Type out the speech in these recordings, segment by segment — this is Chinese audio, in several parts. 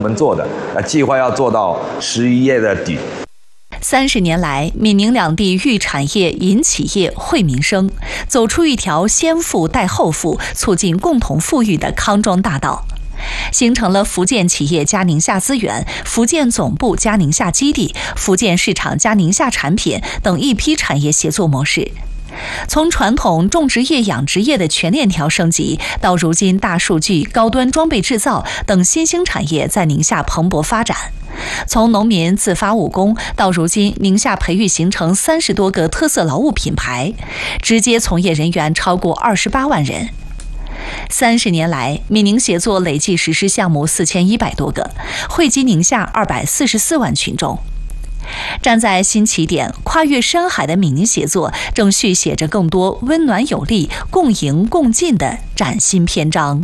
我们做的计划要做到11月的底。 30年来，闽宁两地育产业、引企业、惠民生，走出一条先富带后富、促进共同富裕的康庄大道，形成了福建企业加宁夏资源、福建总部加宁夏基地、福建市场加宁夏产品等一批产业协作模式。从传统种植业、养殖业的全链条升级，到如今大数据、高端装备制造等新兴产业在宁夏蓬勃发展。从农民自发务工，到如今宁夏培育形成30多个特色劳务品牌，直接从业人员超过28万人。30年来，闽宁协作累计实施项目4100多个，惠及宁夏244万群众。站在新起点，跨越山海的闽宁协作正续写着更多温暖有力、共赢共进的崭新篇章。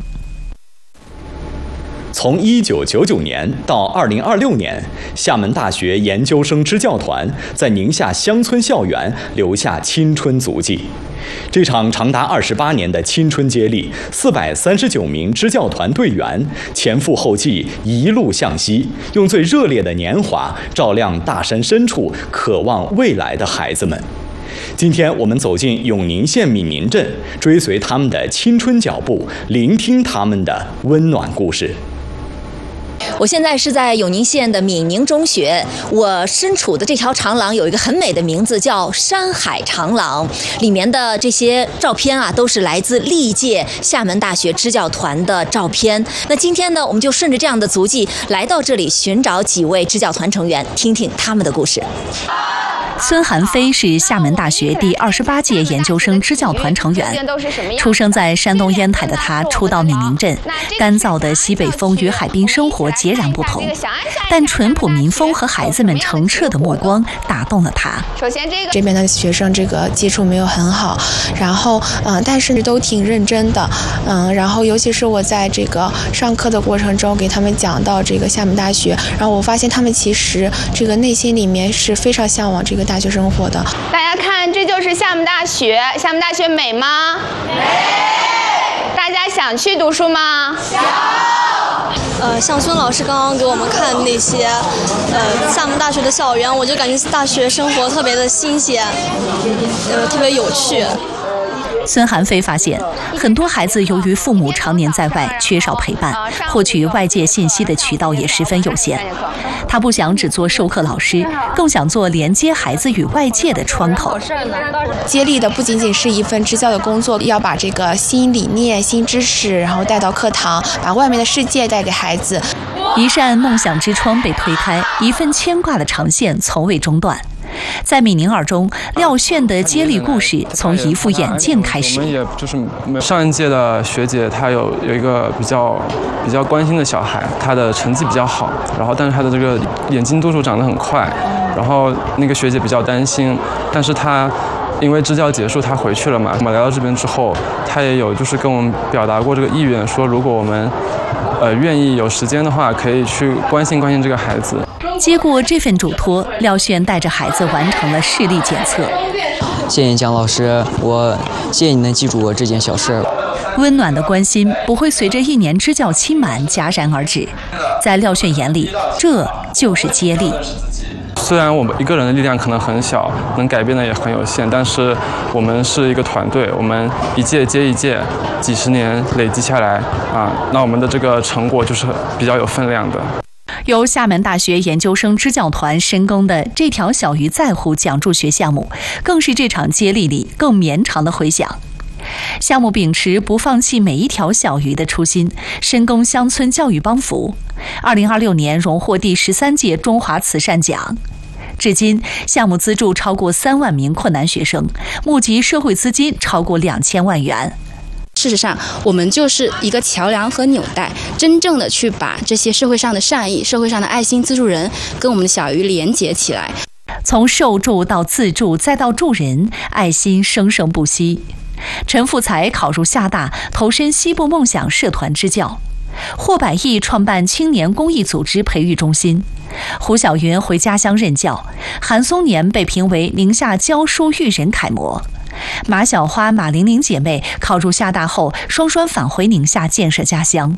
从1999年到2026年，厦门大学研究生支教团在宁夏乡村校园留下青春足迹。这场长达28年的青春接力，439名支教团队员前赴后继，一路向西，用最热烈的年华照亮大山深处渴望未来的孩子们。今天我们走进永宁县闽宁镇，追随他们的青春脚步，聆听他们的温暖故事。 我现在是在永宁县的闽宁中学，我身处的这条长廊有一个很美的名字，叫山海长廊。里面的这些照片啊，都是来自历届厦门大学支教团的照片。那今天呢，我们就顺着这样的足迹来到这里，寻找几位支教团成员，听听他们的故事。 孙寒飞是厦门大学第28届研究生支教团成员。出生在山东烟台的他，初到闽宁镇，干燥的西北风与海滨生活截然不同，但淳朴民风和孩子们澄澈的目光打动了他。 首先，这边的学生这个基础没有很好，然后但是都挺认真的，然后尤其是我在这个上课的过程中给他们讲到这个厦门大学，然后我发现他们其实这个内心里面是非常向往这个大学生活的。 大家看，这就是厦门大学。厦门大学美吗？美。大家想去读书吗？想。 像孙老师刚刚给我们看那些厦门大学的校园，我就感觉大学生活特别的新鲜，特别有趣。 孙寒飞发现，很多孩子由于父母常年在外，缺少陪伴，获取外界信息的渠道也十分有限。他不想只做授课老师，更想做连接孩子与外界的窗口。 接力的不仅仅是一份支教的工作，要把这个新理念、新知识，然后带到课堂，把外面的世界带给孩子。 一扇梦想之窗被推开，一份牵挂的长线从未中断。在闽宁耳中，廖炫的接力故事从一副眼镜开始。 我们也就是上一届的学姐，她有一个比较关心的小孩，他的成绩比较好，然后但是他的这个眼睛度数长得很快，然后那个学姐比较担心，但是她因为支教结束，她回去了嘛。我们来到这边之后，她也有就是跟我们表达过这个意愿，说如果我们愿意有时间的话，可以去关心这个孩子。 接过这份嘱托，廖炫带着孩子完成了视力检测。 谢谢蒋老师，谢谢你能记住我这件小事。 温暖的关心不会随着1年支教期满戛然而止，在廖炫眼里，这就是接力。 虽然我们一个人的力量可能很小，能改变的也很有限，但是我们是一个团队，我们一届接一届，几十年累积下来那我们的这个成果就是比较有分量的。 由厦门大学研究生支教团深耕的这条小鱼在乎讲助学项目，更是这场接力里更绵长的回响。项目秉持不放弃每一条小鱼的初心，深耕乡村教育帮扶。2026年荣获第13届中华慈善奖。至今，项目资助超过3万名困难学生，募集社会资金超过2000万元。 事实上，我们就是一个桥梁和纽带，真正的去把这些社会上的善意、社会上的爱心资助人跟我们的小鱼连结起来。 从受助到自助，再到助人，爱心生生不息。陈富才考入厦大，投身西部梦想社团支教。霍百亿创办青年公益组织培育中心。胡晓云回家乡任教。韩松年被评为宁夏教书育人楷模。马小花、马玲玲姐妹考入厦大后，双双返回宁夏建设家乡。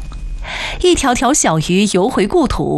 一条条小鱼游回故土，